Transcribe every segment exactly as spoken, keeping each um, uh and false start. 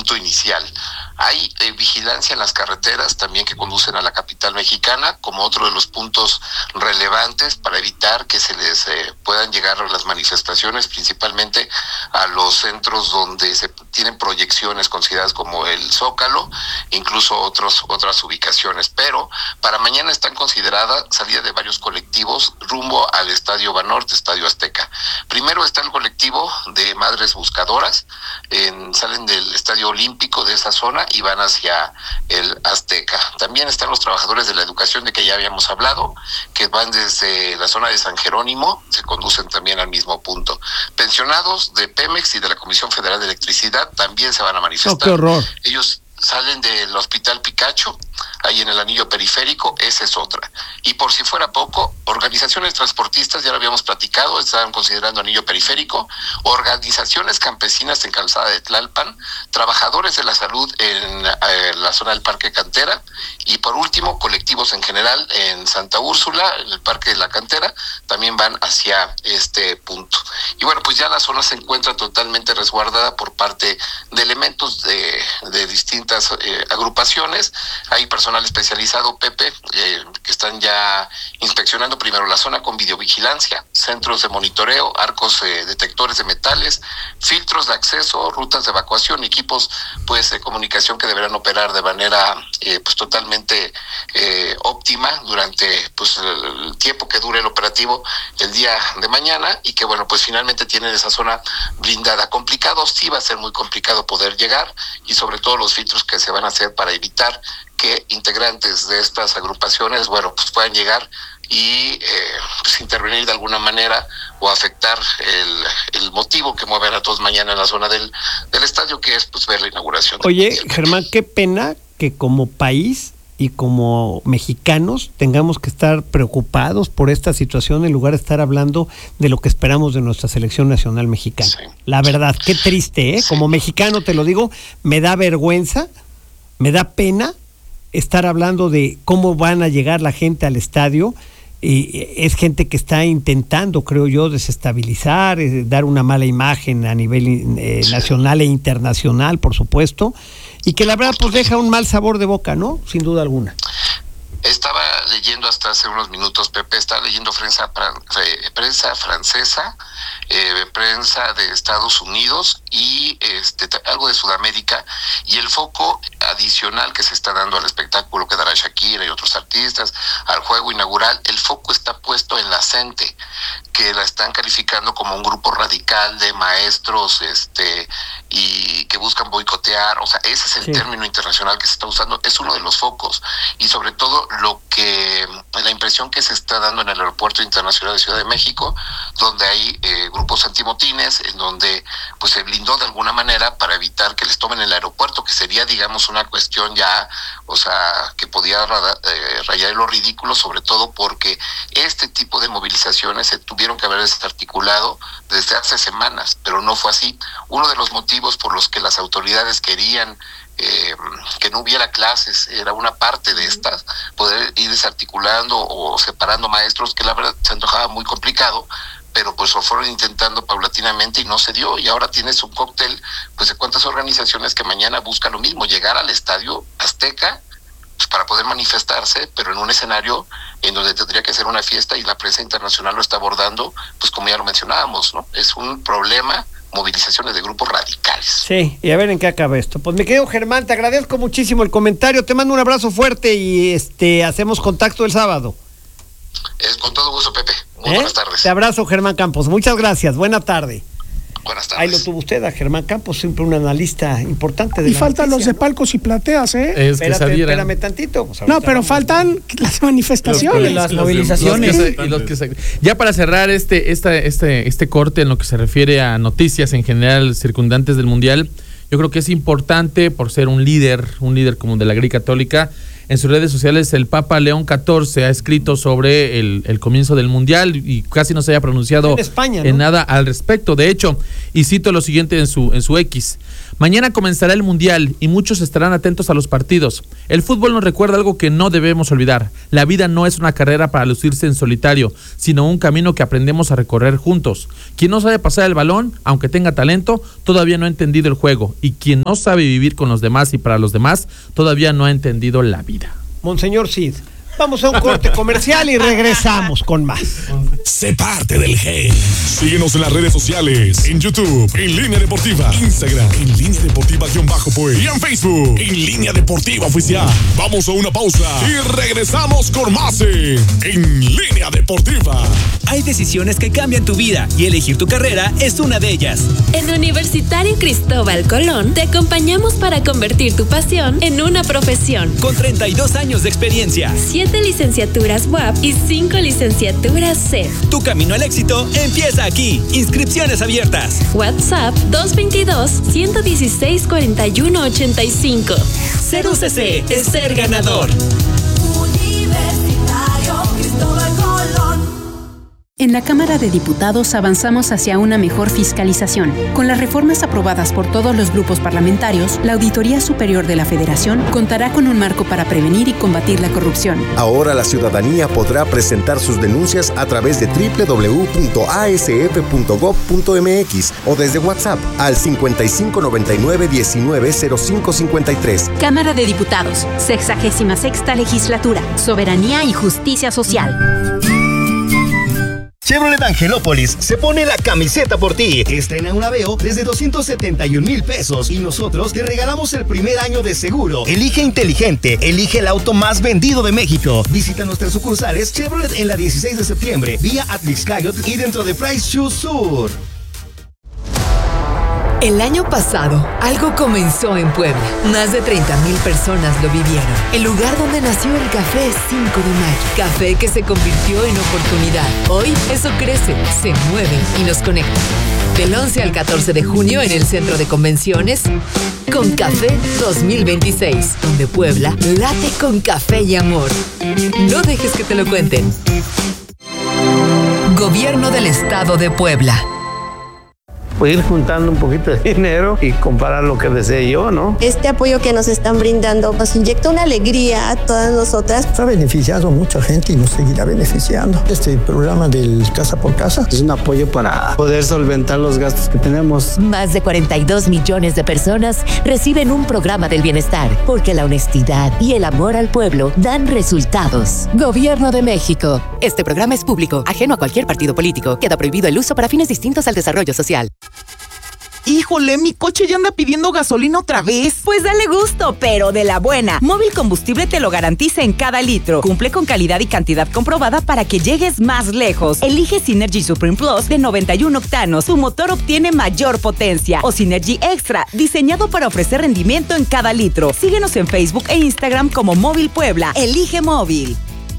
punto inicial. Hay eh, vigilancia en las carreteras también que conducen a la capital mexicana como otro de los puntos relevantes para evitar que se les eh, puedan llegar las manifestaciones, principalmente a los centros donde se tienen proyecciones consideradas como el Zócalo, incluso otros otras ubicaciones. Pero para mañana están consideradas salida de varios colectivos rumbo al Estadio Banorte, Estadio Azteca. Primero está el colectivo de Madres Buscadoras, en, salen del Estadio Olímpico de esa zona y van hacia el Azteca. También están los trabajadores de la educación de que ya habíamos hablado, que van desde la zona de San Jerónimo, se conducen también al mismo punto. Pensionados de Pemex y de la Comisión Federal de Electricidad también se van a manifestar. Oh, qué horror. Ellos salen del Hospital Picacho, ahí en el anillo periférico, esa es otra. Y por si fuera poco, organizaciones transportistas, ya lo habíamos platicado, estaban considerando anillo periférico, organizaciones campesinas en Calzada de Tlalpan, trabajadores de la salud en eh, la zona del Parque Cantera, y por último, colectivos en general en Santa Úrsula, en el Parque de la Cantera, también van hacia este punto. Y bueno, pues ya la zona se encuentra totalmente resguardada por parte de elementos de, de distintas eh, agrupaciones. Hay personal especializado, Pepe, eh, que están ya inspeccionando primero la zona con videovigilancia, centros de monitoreo, arcos eh, detectores de metales, filtros de acceso, rutas de evacuación, equipos pues de comunicación que deberán operar de manera eh, pues totalmente eh, óptima durante pues el tiempo que dure el operativo el día de mañana, y que bueno, pues finalmente tienen esa zona blindada. Complicado, sí va a ser muy complicado poder llegar, y sobre todo los filtros que se van a hacer para evitar que integrantes de estas agrupaciones, bueno, pues puedan llegar y eh, pues intervenir de alguna manera o afectar el, el motivo que mueven a todos mañana en la zona del, del estadio, que es pues ver la inauguración. Oye, Germán, qué pena que como país y como mexicanos tengamos que estar preocupados por esta situación en lugar de estar hablando de lo que esperamos de nuestra selección nacional mexicana. Sí. La verdad, qué triste, ¿eh? Sí. Como mexicano te lo digo, me da vergüenza, me da pena estar hablando de cómo van a llegar la gente al estadio. Y es gente que está intentando, creo yo, desestabilizar, eh, dar una mala imagen a nivel eh, sí. nacional e internacional, por supuesto, y que la verdad pues deja un mal sabor de boca, ¿no? Sin duda alguna. Estaba leyendo hasta hace unos minutos, Pepe, estaba leyendo prensa, prensa francesa, eh, prensa de Estados Unidos y este algo de Sudamérica, y el foco adicional que se está dando al espectáculo que dará Shakira y otros artistas, al juego inaugural, el foco está puesto en la CENTE, que la están calificando como un grupo radical de maestros este y que buscan boicotear, o sea, ese es el sí. término internacional que se está usando, es uno de los focos, y sobre todo lo que, la impresión que se está dando en el Aeropuerto Internacional de Ciudad de México, donde hay eh, grupos antimotines, en donde pues se blindó de alguna manera para evitar que les tomen el aeropuerto, que sería digamos una cuestión ya, o sea, que podía rada, eh, rayar lo ridículo, sobre todo porque este tipo de movilizaciones se tuvieron que haber desarticulado desde hace semanas, pero no fue así. Uno de los motivos por los que las autoridades querían Eh, que no hubiera clases, era una parte de estas, poder ir desarticulando o separando maestros, que la verdad se antojaba muy complicado, pero pues lo fueron intentando paulatinamente y no se dio, y ahora tienes un cóctel pues de cuántas organizaciones que mañana buscan lo mismo, llegar al Estadio Azteca pues para poder manifestarse, pero en un escenario en donde tendría que ser una fiesta, y la prensa internacional lo está abordando, pues como ya lo mencionábamos, ¿no? Es un problema, movilizaciones de grupos radicales. Sí, y a ver en qué acaba esto. Pues mi querido Germán, te agradezco muchísimo el comentario, te mando un abrazo fuerte y este hacemos contacto el sábado. Es con todo gusto, Pepe. Muy ¿Eh? buenas tardes. Te abrazo, Germán Campos. Muchas gracias. Buena tarde. Buenas tardes. Ahí lo tuvo usted, a Germán Campos, siempre un analista importante de y la faltan noticia, los de ¿no? palcos y plateas, ¿eh? Es que espérate, salieran. espérame tantito. Pues no, pero faltan las manifestaciones. Los, las los, movilizaciones. los que se, y los que se, ya para cerrar este, esta, este, este corte en lo que se refiere a noticias en general circundantes del Mundial, yo creo que es importante, por ser un líder, un líder como de la Iglesia Católica, en sus redes sociales el Papa León catorce ha escrito sobre el, el comienzo del Mundial y casi no se haya pronunciado en España, ¿no? en nada al respecto. De hecho, y cito lo siguiente en su, en su X: Mañana comenzará el Mundial y muchos estarán atentos a los partidos. El fútbol nos recuerda algo que no debemos olvidar. La vida no es una carrera para lucirse en solitario, sino un camino que aprendemos a recorrer juntos. Quien no sabe pasar el balón, aunque tenga talento, todavía no ha entendido el juego. Y quien no sabe vivir con los demás y para los demás, todavía no ha entendido la vida. Monseñor Cid, vamos a un corte comercial y regresamos con más. Sé parte del G. Síguenos en las redes sociales, en YouTube, en Línea Deportiva, Instagram, en Línea Deportiva-Pues y en Facebook, en Línea Deportiva Oficial. Vamos a una pausa y regresamos con más en, en Línea Deportiva. Hay decisiones que cambian tu vida y elegir tu carrera es una de ellas. En Universitario Cristóbal Colón te acompañamos para convertir tu pasión en una profesión. Con treinta y dos años de experiencia, siete licenciaturas U A P y cinco licenciaturas C E F. Tu camino al éxito empieza aquí. Inscripciones abiertas. WhatsApp dos dos dos, uno uno seis, cuatro uno ocho cinco. Ser U C C es ser ganador. Universitario Cristóbal Colón. En la Cámara de Diputados avanzamos hacia una mejor fiscalización. Con las reformas aprobadas por todos los grupos parlamentarios, la Auditoría Superior de la Federación contará con un marco para prevenir y combatir la corrupción. Ahora la ciudadanía podrá presentar sus denuncias a través de doble u doble u doble u punto a s f punto gob punto m x o desde WhatsApp al cincuenta y cinco noventa y nueve diecinueve cero cinco cincuenta y tres. Cámara de Diputados, sexagésima sexta legislatura, soberanía y justicia social. Chevrolet Angelópolis se pone la camiseta por ti. Estrena un Aveo desde doscientos setenta y un mil pesos y nosotros te regalamos el primer año de seguro. Elige inteligente, elige el auto más vendido de México. Visita nuestras sucursales Chevrolet en la dieciséis de septiembre, vía Atlixcayot y dentro de Price Shoes Sur. El año pasado, algo comenzó en Puebla. Más de treinta mil personas lo vivieron. El lugar donde nació el café cinco de mayo. Café que se convirtió en oportunidad. Hoy, eso crece, se mueve y nos conecta. Del once al catorce de junio en el Centro de Convenciones, Con Café dos mil veintiséis, donde Puebla late con café y amor. No dejes que te lo cuenten. Gobierno del Estado de Puebla. Pues ir juntando un poquito de dinero y comprar lo que desee yo, ¿no? Este apoyo que nos están brindando nos inyecta una alegría a todas nosotras. Ha beneficiado a mucha gente y nos seguirá beneficiando. Este programa del Casa por Casa es un apoyo para poder solventar los gastos que tenemos. Más de cuarenta y dos millones de personas reciben un programa del bienestar, porque la honestidad y el amor al pueblo dan resultados. Gobierno de México. Este programa es público, ajeno a cualquier partido político. Queda prohibido el uso para fines distintos al desarrollo social. Híjole, mi coche ya anda pidiendo gasolina otra vez. Pues dale gusto, pero de la buena. Móvil Combustible te lo garantiza en cada litro. Cumple con calidad y cantidad comprobada para que llegues más lejos. Elige Synergy Supreme Plus de noventa y uno octanos. Tu motor obtiene mayor potencia. O Synergy Extra, diseñado para ofrecer rendimiento en cada litro. Síguenos en Facebook e Instagram como Móvil Puebla. Elige Móvil.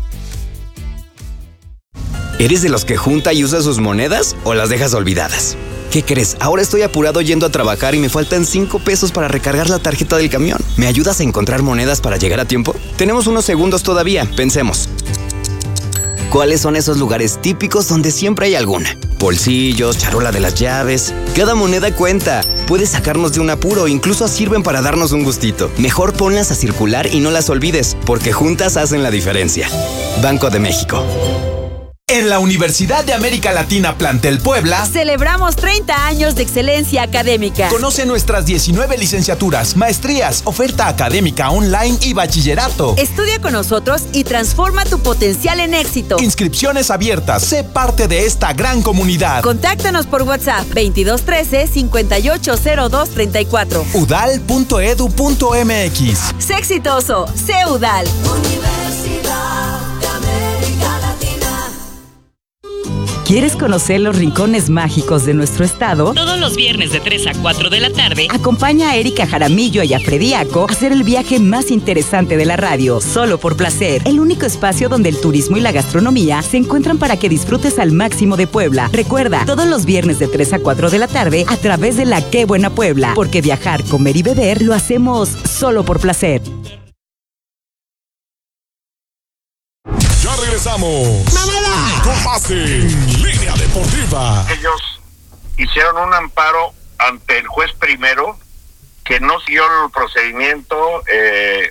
¿Eres de los que junta y usa sus monedas o las dejas olvidadas? ¿Qué crees? Ahora estoy apurado yendo a trabajar y me faltan cinco pesos para recargar la tarjeta del camión. ¿Me ayudas a encontrar monedas para llegar a tiempo? Tenemos unos segundos todavía, pensemos. ¿Cuáles son esos lugares típicos donde siempre hay alguna? Bolsillos, charola de las llaves. Cada moneda cuenta. Puede sacarnos de un apuro, incluso sirven para darnos un gustito. Mejor ponlas a circular y no las olvides, porque juntas hacen la diferencia. Banco de México. En la Universidad de América Latina Plantel Puebla celebramos treinta años de excelencia académica. Conoce nuestras diecinueve licenciaturas, maestrías, oferta académica online y bachillerato. Estudia con nosotros y transforma tu potencial en éxito. Inscripciones abiertas. Sé parte de esta gran comunidad. Contáctanos por WhatsApp veintidós trece, cincuenta y ocho cero dos treinta y cuatro. u d a l punto e d u punto m x. Sé exitoso. Sé U D A L. Universidad de América Latina. ¿Quieres conocer los rincones mágicos de nuestro estado? Todos los viernes de tres a cuatro de la tarde. Acompaña a Erika Jaramillo y a Frediaco a hacer el viaje más interesante de la radio, Solo por Placer. El único espacio donde el turismo y la gastronomía se encuentran para que disfrutes al máximo de Puebla. Recuerda, todos los viernes de tres a cuatro de la tarde a través de la Qué Buena Puebla. Porque viajar, comer y beber lo hacemos solo por placer. Ya regresamos. ¡Mamala! Con más en Línea Deportiva. Ellos hicieron un amparo ante el juez primero que no siguió el procedimiento, eh,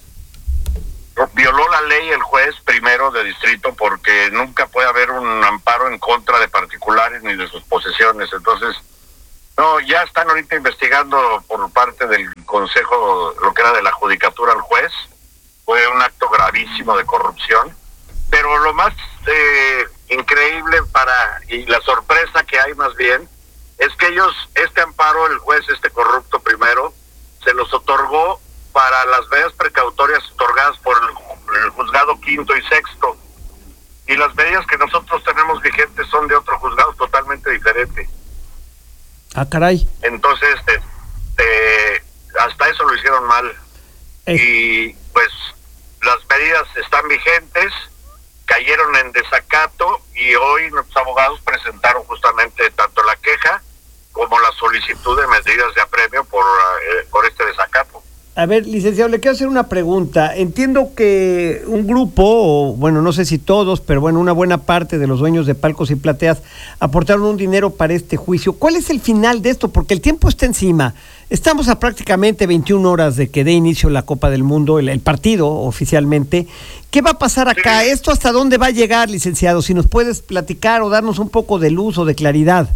violó la ley el juez primero de distrito, porque nunca puede haber un amparo en contra de particulares ni de sus posesiones. Entonces, no, ya están ahorita investigando por parte del consejo lo que era de la judicatura al juez. Fue un acto gravísimo de corrupción, pero lo más eh, increíble para, y la sorpresa que hay más bien, es que ellos, este amparo, el juez, este corrupto primero, se los otorgó para las medidas precautorias otorgadas por el, el juzgado quinto y sexto, y las medidas que nosotros tenemos vigentes son de otro juzgado totalmente diferente. Ah, caray. Entonces, te, te, hasta eso lo hicieron mal. Eh. Y pues las medidas están vigentes, cayeron en desacato, y hoy nuestros abogados presentaron justamente tanto la queja como la solicitud de medidas de apremio por, eh, por este desacato. A ver, licenciado, le quiero hacer una pregunta. Entiendo que un grupo, o bueno, no sé si todos, pero bueno, una buena parte de los dueños de palcos y plateas aportaron un dinero para este juicio. ¿Cuál es el final de esto? Porque el tiempo está encima. Estamos a prácticamente veintiuna horas de que dé inicio la Copa del Mundo, el, el partido oficialmente. ¿Qué va a pasar acá? Sí. ¿Esto hasta dónde va a llegar, licenciado? Si nos puedes platicar o darnos un poco de luz o de claridad.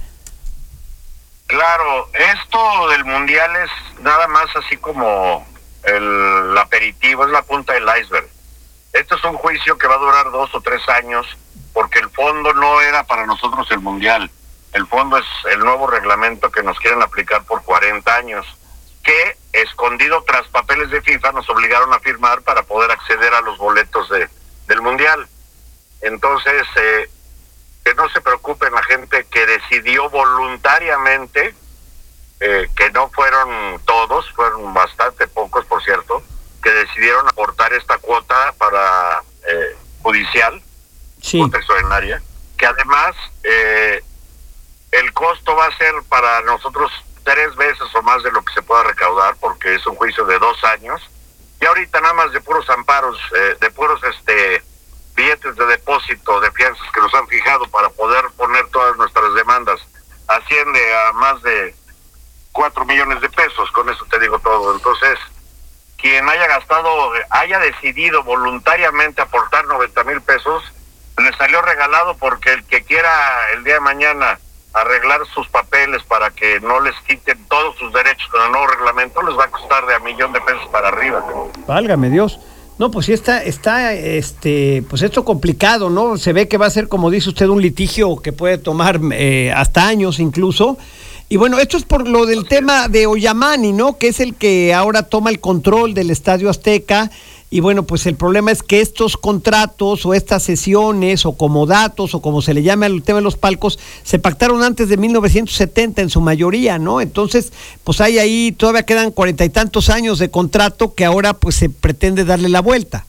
Claro, esto del Mundial es nada más así como el, el aperitivo, es la punta del iceberg. Este es un juicio que va a durar dos o tres años, porque el fondo no era para nosotros el Mundial. El fondo es el nuevo reglamento que nos quieren aplicar por cuarenta años, que, escondido tras papeles de FIFA, nos obligaron a firmar para poder acceder a los boletos de, del Mundial. Entonces, eh, que no se preocupen la gente que decidió voluntariamente, eh, que no fueron todos, fueron bastante pocos, por cierto, que decidieron aportar esta cuota para eh, judicial, sí. cuota extraordinaria, que además eh, el costo va a ser para nosotros tres veces o más de lo que se pueda recaudar, porque es un juicio de dos años, y ahorita nada más de puros amparos, eh, de puros este billetes de depósito, de fianzas que nos han fijado para poder poner todas nuestras demandas, asciende a más de cuatro millones de pesos, con eso te digo todo. Entonces, quien haya gastado, haya decidido voluntariamente aportar noventa mil pesos, le salió regalado, porque el que quiera el día de mañana arreglar sus papeles para que no les quiten todos sus derechos con el nuevo reglamento, les va a costar de a millón de pesos para arriba. Válgame Dios. No, pues sí está, está, este, pues esto complicado, ¿no? Se ve que va a ser, como dice usted, un litigio que puede tomar eh, hasta años incluso. Y bueno, esto es por lo del tema de Ollamani, ¿no? Que es el que ahora toma el control del Estadio Azteca. Y bueno, pues el problema es que estos contratos o estas sesiones o comodatos o como se le llame al tema de los palcos se pactaron antes de mil novecientos setenta en su mayoría, ¿no? Entonces, pues hay ahí, todavía quedan cuarenta y tantos años de contrato que ahora pues se pretende darle la vuelta.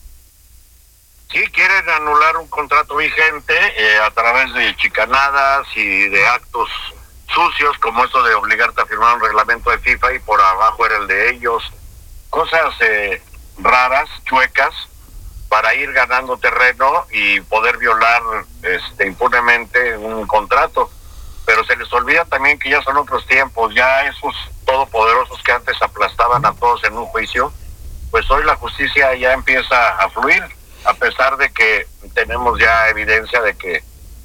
Sí, quieren anular un contrato vigente eh, a través de chicanadas y de actos sucios, como eso de obligarte a firmar un reglamento de FIFA y por abajo era el de ellos. Cosas eh, raras, chuecas, para ir ganando terreno y poder violar este, impunemente un contrato. Pero se les olvida también que ya son otros tiempos, ya esos todopoderosos que antes aplastaban a todos en un juicio, pues hoy la justicia ya empieza a fluir, a pesar de que tenemos ya evidencia de que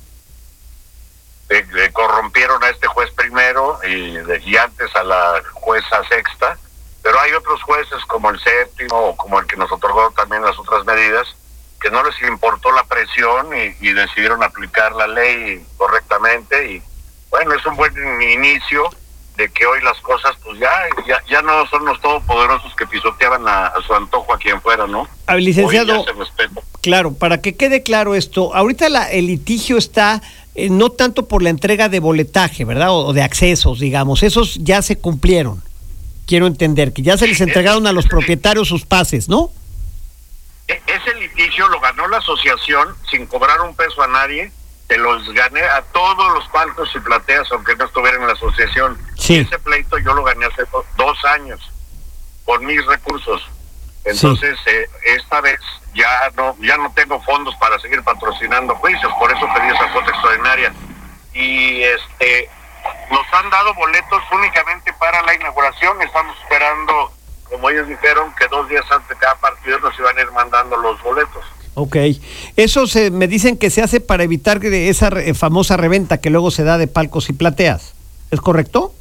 de, de corrompieron a este juez primero y, de, y antes a la jueza sexta. Pero hay otros jueces como el séptimo o como el que nos otorgó también las otras medidas que no les importó la presión y, y decidieron aplicar la ley correctamente. Y bueno, es un buen inicio de que hoy las cosas pues ya ya, ya no son los todopoderosos que pisoteaban a, a su antojo a quien fuera, ¿no? A ver, licenciado, claro, para que quede claro esto, ahorita la, el litigio está eh, no tanto por la entrega de boletaje, ¿verdad? O, o de accesos, digamos, esos ya se cumplieron. Quiero entender que ya se les entregaron a los propietarios sus pases, ¿no? Ese litigio lo ganó la asociación sin cobrar un peso a nadie. Se los gané a todos los palcos y plateas, aunque no estuvieran en la asociación. Sí. Ese pleito yo lo gané hace do, dos años con mis recursos. Entonces, sí. eh, esta vez ya no ya no tengo fondos para seguir patrocinando juicios, por eso pedí esa cuota extraordinaria. Y este nos han dado boletos únicamente para la inauguración. Estamos esperando, como ellos dijeron, que dos días antes de cada partido nos iban a ir mandando los boletos. Ok, eso se, me dicen que se hace para evitar que esa re, famosa reventa que luego se da de palcos y plateas, ¿es correcto?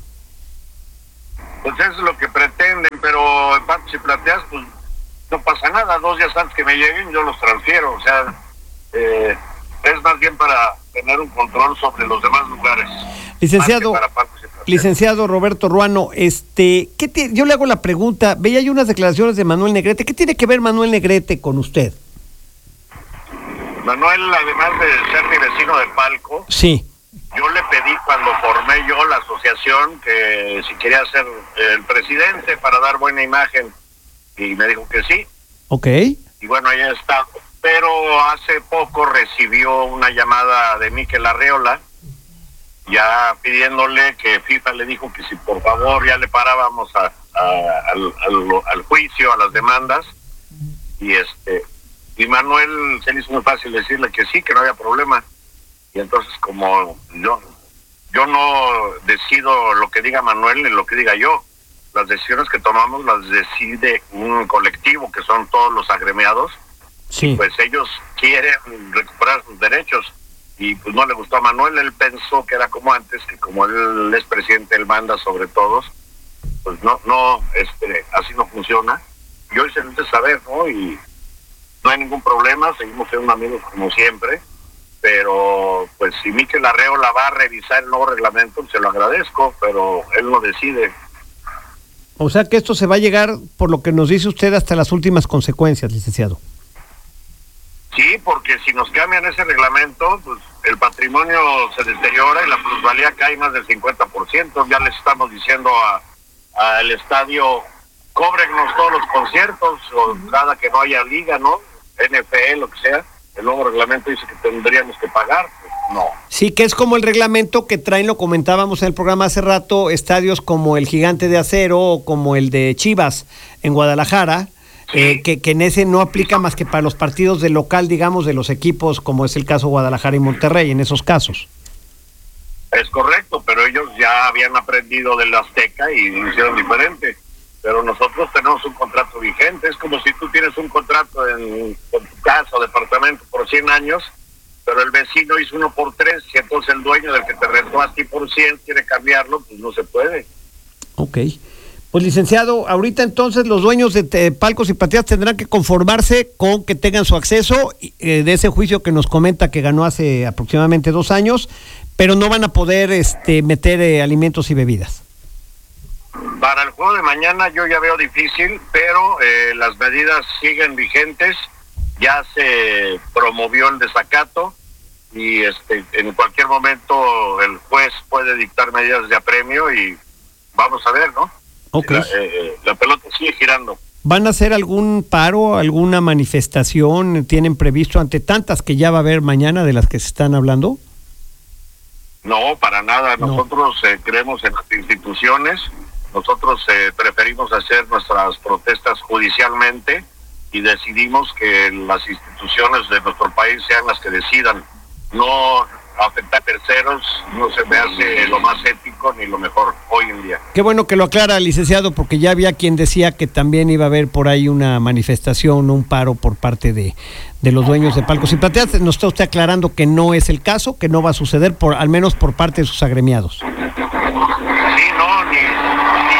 Pues eso es lo que pretenden, pero en palcos y plateas, pues no pasa nada, dos días antes que me lleguen yo los transfiero, o sea, eh, es más bien para tener un control sobre los demás lugares. Licenciado, licenciado Roberto Ruano, este, ¿qué te, yo le hago la pregunta, veía yo unas declaraciones de Manuel Negrete, ¿qué tiene que ver Manuel Negrete con usted? Manuel, además de ser mi vecino de palco, sí, yo le pedí cuando formé yo la asociación que si quería ser el presidente para dar buena imagen, y me dijo que sí. Ok. Y bueno, ahí está. Pero hace poco recibió una llamada de Mikel Arreola, ya pidiéndole que FIFA le dijo que si por favor ya le parábamos a, a, al, al, al juicio, a las demandas, y este y Manuel se le hizo muy fácil decirle que sí, que no había problema. Y entonces, como yo yo no decido lo que diga Manuel ni lo que diga yo, las decisiones que tomamos las decide un colectivo que son todos los agremiados. Sí. Pues ellos quieren recuperar sus derechos y pues no le gustó a Manuel. Él pensó que era como antes, que como él es presidente, él manda sobre todos. Pues no, no, este, así no funciona. Y hoy se necesita saber, ¿no? Y no hay ningún problema, seguimos siendo amigos como siempre, pero pues si Mikel Arreola va a revisar el nuevo reglamento, se lo agradezco, pero él lo decide. O sea que esto se va a llegar, por lo que nos dice usted, hasta las últimas consecuencias, licenciado. Sí, porque si nos cambian ese reglamento, pues el patrimonio se deteriora y la plusvalía cae más del cincuenta por ciento. Ya les estamos diciendo a al estadio, cóbrennos todos los conciertos, o cada que no haya liga, ¿no? N F L, lo que sea. El nuevo reglamento dice que tendríamos que pagar, pues no. Sí, que es como el reglamento que traen, lo comentábamos en el programa hace rato, estadios como el Gigante de Acero o como el de Chivas en Guadalajara, sí. eh, que, que en ese no aplica más que para los partidos de local, digamos, de los equipos, como es el caso Guadalajara y Monterrey, en esos casos. Es correcto, pero ellos ya habían aprendido del Azteca y lo hicieron diferente. Pero nosotros tenemos un contrato vigente. Es como si tú tienes un contrato en, en tu casa o departamento por cien años, pero el vecino hizo uno por tres, y entonces el dueño del que te rentó a ti por cien quiere cambiarlo, pues no se puede. Ok. Pues licenciado, ahorita entonces los dueños de te, palcos y plateas tendrán que conformarse con que tengan su acceso eh, de ese juicio que nos comenta que ganó hace aproximadamente dos años, pero no van a poder este, meter eh, alimentos y bebidas. Para el juego de mañana yo ya veo difícil, pero eh, las medidas siguen vigentes. Ya se promovió el desacato y este en cualquier momento el juez puede dictar medidas de apremio y vamos a ver, ¿no? Okay. La, eh, la pelota sigue girando. ¿Van a hacer algún paro, alguna manifestación? ¿Tienen previsto ante tantas que ya va a haber mañana de las que se están hablando? No, para nada. No. Nosotros eh, creemos en las instituciones. Nosotros eh, preferimos hacer nuestras protestas judicialmente y decidimos que las instituciones de nuestro país sean las que decidan. No afectar a terceros no se me hace lo más ético ni lo mejor hoy en día. Qué bueno que lo aclara, licenciado, porque ya había quien decía que también iba a haber por ahí una manifestación, un paro por parte de, de los dueños de palcos y plateas. Nos está usted aclarando que no es el caso, que no va a suceder, por al menos por parte de sus agremiados. Sí, no, ni, ni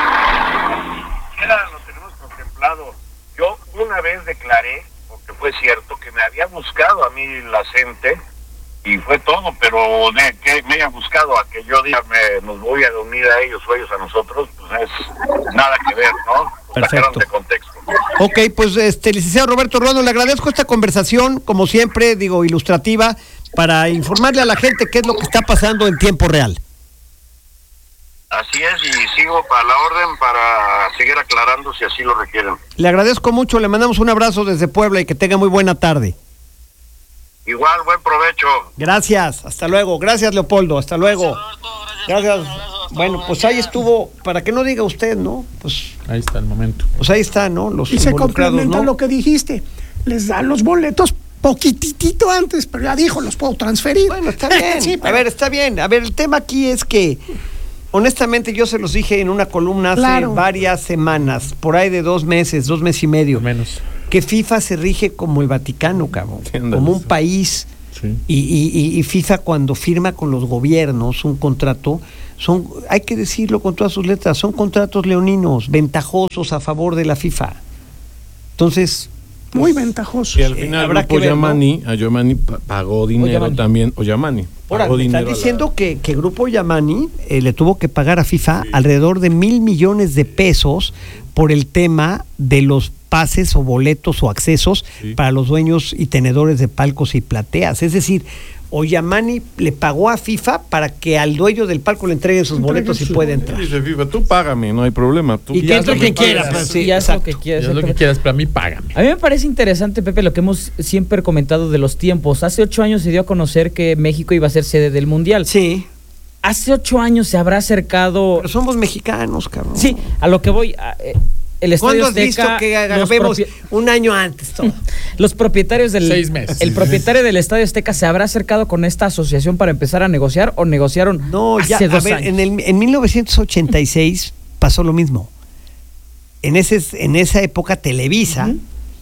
siquiera lo tenemos contemplado. Yo una vez declaré, porque fue cierto, que me había buscado a mí la gente y fue todo, pero de que me hayan buscado a que yo diga me, nos voy a unir a ellos o ellos a nosotros, pues es nada que ver, ¿no? Nos sacaron de contexto. Ok, pues este licenciado Roberto Ruano, le agradezco esta conversación, como siempre, digo, ilustrativa, para informarle a la gente qué es lo que está pasando en tiempo real. Así es, y sigo para la orden para seguir aclarando si así lo requieren. Le agradezco mucho, le mandamos un abrazo desde Puebla y que tenga muy buena tarde. Igual, buen provecho. Gracias, hasta luego. Gracias, Leopoldo, hasta luego. Gracias. Bueno, pues ahí estuvo, para que no diga usted, ¿no? Pues ahí está el momento. Pues ahí está, ¿no? Los y se involucrados, complementa ¿no? lo que dijiste. Les dan los boletos poquitito antes, pero ya dijo, los puedo transferir. Bueno, está bien. Sí, pero... A ver, está bien. A ver, el tema aquí es que, honestamente, yo se los dije en una columna hace Claro. varias semanas, por ahí de dos meses, dos meses y medio, menos, que FIFA se rige como el Vaticano, cabrón, como un país. Sí. Y, y, y FIFA, cuando firma con los gobiernos un contrato, son, hay que decirlo con todas sus letras, son contratos leoninos, ventajosos a favor de la FIFA. Entonces, muy ventajoso. Y al final, eh, habrá Grupo que ver, Yamani, ¿no? a Yamani pagó dinero Yamani. también, o Yamani. Ahora, Pagó me están dinero diciendo la... que, que Grupo Yamani eh, le tuvo que pagar a FIFA sí. alrededor de mil millones de pesos por el tema de los pases o boletos o accesos sí. para los dueños y tenedores de palcos y plateas. Es decir, Oyamani le pagó a FIFA para que al dueño del palco le entreguen sus boletos y pueda entrar. Dice FIFA, tú págame, no hay problema. Tú y que entre quien quiera. Pues, sí, ya es lo que quieras. Ya es lo que quieras, pero a mí págame. A mí me parece interesante, Pepe, lo que hemos siempre comentado de los tiempos. Hace ocho años se dio a conocer que México iba a ser sede del Mundial. Sí. Hace ocho años se habrá acercado... Pero somos mexicanos, cabrón. Sí, a lo que voy... A, eh, el Estadio ¿Cuándo has Azteca, visto que grabemos propi... un año antes todo? Los propietarios del... Seis meses. El propietario del Estadio Azteca se habrá acercado con esta asociación para empezar a negociar o negociaron no, hace ya, dos a ver, años. En, el, en mil novecientos ochenta y seis pasó lo mismo. En, ese, en esa época Televisa, uh-huh.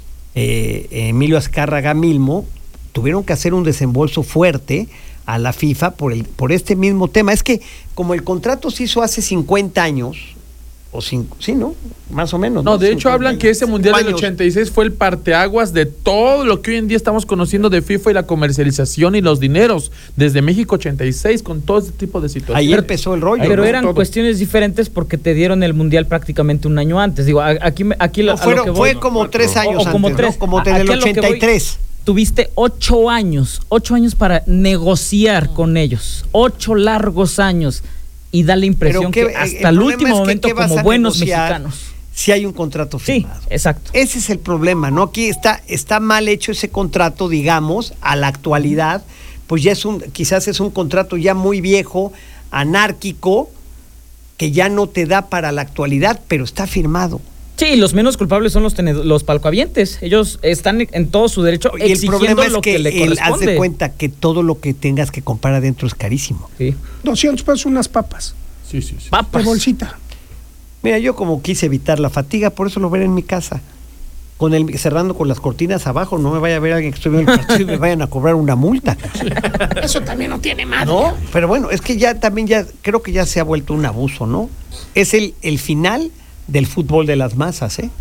eh, Emilio Azcárraga Milmo, tuvieron que hacer un desembolso fuerte a la FIFA por, el, por este mismo tema. Es que como el contrato se hizo hace cincuenta años... O cinco, sí, ¿no? Más o menos. No, ¿no? de hecho hablan que ese Mundial años. del ochenta y seis fue el parteaguas de todo lo que hoy en día estamos conociendo de FIFA y la comercialización y los dineros. Desde México ochenta y seis, con todo este tipo de situaciones. Ahí empezó el rollo. Pero ¿no? eran todo. cuestiones diferentes porque te dieron el Mundial prácticamente un año antes. Digo, aquí, aquí no, a fueron, lo que voy, fue como tres años o, o como antes, tres, ¿no? Como desde el ochenta y tres. Voy, tuviste ocho años, ocho años para negociar con ellos. Ocho largos años. Y da la impresión que, que hasta el, el último es momento, como buenos mexicanos, si hay un contrato firmado. Sí, exacto. Ese es el problema, ¿no? Aquí está, está mal hecho ese contrato, digamos, a la actualidad, pues ya es un, quizás es un contrato ya muy viejo, anárquico, que ya no te da para la actualidad, pero está firmado. Sí, los menos culpables son los tenedo- los palcoavientes. Ellos están en todo su derecho y exigiendo el problema es lo que, que le el, corresponde. haz de cuenta que todo lo que tengas que comprar adentro es carísimo. Sí. doscientos pesos unas papas. Sí, sí, sí. Papas. De bolsita. Mira, yo como quise evitar la fatiga, por eso lo veré en mi casa. Con el cerrando con las cortinas abajo, no me vaya a ver alguien que estoy viendo el partido y me vayan a cobrar una multa. Eso también no tiene madre. No, pero bueno, es que ya también ya creo que ya se ha vuelto un abuso, ¿no? Es el, el final del fútbol de las masas, ¿eh?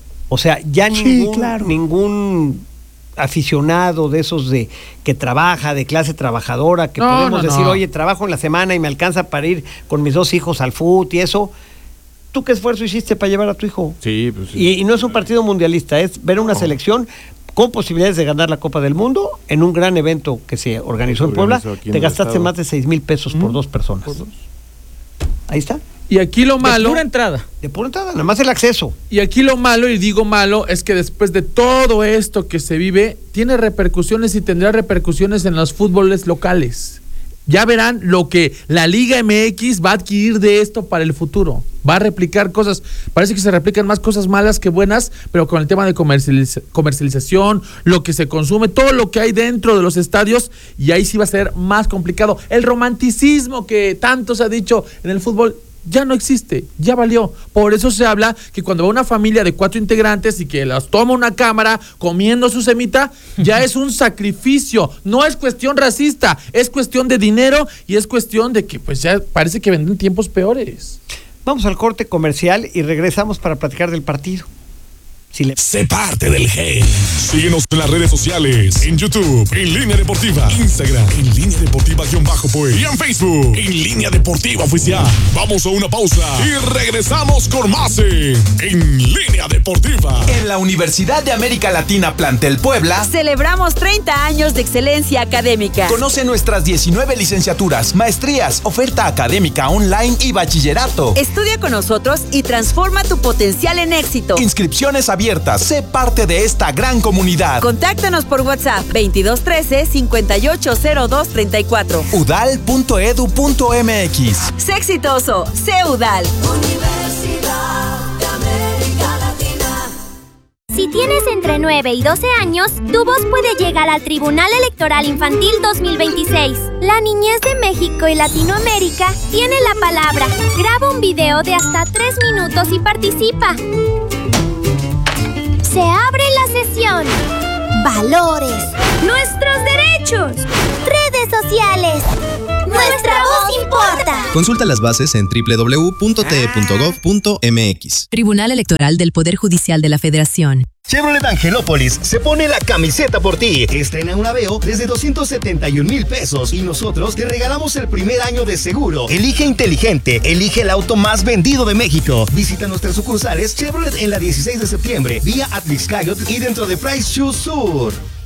O sea, ya sí, ningún, claro. ningún aficionado de esos de que trabaja, de clase trabajadora, que no, podemos no, decir, no. oye, trabajo en la semana y me alcanza para ir con mis dos hijos al fútbol y eso. ¿Tú qué esfuerzo hiciste para llevar a tu hijo? Sí, pues sí. Y, y no es un partido mundialista, es ver una no. selección con posibilidades de ganar la Copa del Mundo en un gran evento que se organizó en Puebla. Te gastaste estado. más de seis mil pesos ¿Mm? por dos personas. ¿Por dos? Ahí está. Y aquí lo malo... De pura entrada. De pura entrada, nada más el acceso. Y aquí lo malo, y digo malo, es que después de todo esto que se vive, tiene repercusiones y tendrá repercusiones en los fútboles locales. Ya verán lo que la Liga M X va a adquirir de esto para el futuro. Va a replicar cosas, parece que se replican más cosas malas que buenas, pero con el tema de comercializ- comercialización, lo que se consume, todo lo que hay dentro de los estadios, y ahí sí va a ser más complicado. El romanticismo que tanto se ha dicho en el fútbol ya no existe, ya valió. Por eso se habla que cuando va una familia de cuatro integrantes y que las toma una cámara comiendo su semita, ya es un sacrificio. No es cuestión racista, es cuestión de dinero y es cuestión de que pues ya parece que venden tiempos peores. Vamos al corte comercial y regresamos para platicar del partido. Si le... Sé parte del G. Síguenos en las redes sociales, en YouTube, en Línea Deportiva, Instagram, en Línea Deportiva-Poe y en Facebook, en Línea Deportiva Oficial. Vamos a una pausa y regresamos con más en, en Línea Deportiva. En la Universidad de América Latina Plantel Puebla, celebramos treinta años de excelencia académica. Conoce nuestras diecinueve licenciaturas, maestrías, oferta académica online y bachillerato. Estudia con nosotros y transforma tu potencial en éxito. Inscripciones abiertas. Sé parte de esta gran comunidad. Contáctanos por WhatsApp veintidós trece cincuenta y ocho cero dos treinta y cuatro. u d a l punto e d u punto m x. Sé exitoso, sé U D A L. Universidad de América Latina. Si tienes entre entre nueve y doce años, tu voz puede llegar al Tribunal Electoral Infantil dos mil veintiséis. La niñez de México y Latinoamérica tiene la palabra. Graba un video de hasta tres minutos y participa. Se abre la sesión. Valores. Nuestros derechos. Redes sociales. Nuestra voz importa. Consulta las bases en doble u doble u doble u punto t e punto gov punto m x. Tribunal Electoral del Poder Judicial de la Federación. Chevrolet Angelópolis se pone la camiseta por ti. Estrena un Aveo desde doscientos setenta y un mil pesos y nosotros te regalamos el primer año de seguro. Elige inteligente, elige el auto más vendido de México. Visita nuestras sucursales Chevrolet en la dieciséis de septiembre, vía Atlixcayot y dentro de Price Shoes Sur.